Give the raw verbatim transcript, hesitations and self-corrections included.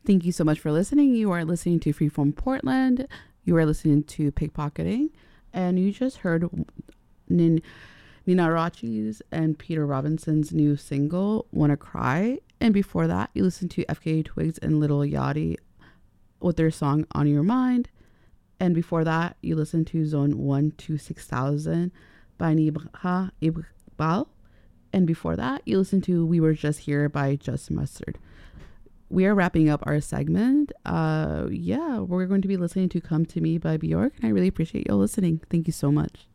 Thank you so much for listening. You are listening to Freeform Portland. You are listening to Pickpocketing. And you just heard Nin- Nina Rachi's and Peter Robinson's new single, Wanna Cry. And before that, you listened to F K A Twigs and Little Yachty with their song On Your Mind. And before that, you listened to Zone one two six thousand by Nibha Iqbal. And before that, you listened to We Were Just Here by Just Mustard. We are wrapping up our segment. Uh, yeah, we're going to be listening to Come to Me by Bjork. And I really appreciate you listening. Thank you so much.